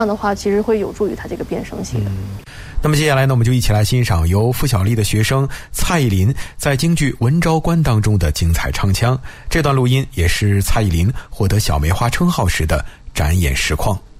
这样的话其实会有助于它这个变声性的。 那么接下来呢，我们就一起来欣赏由付小丽的学生蔡依林在京剧《文昭关》当中的精彩唱腔。这段录音也是蔡依林获得小梅花称号时的展演实况。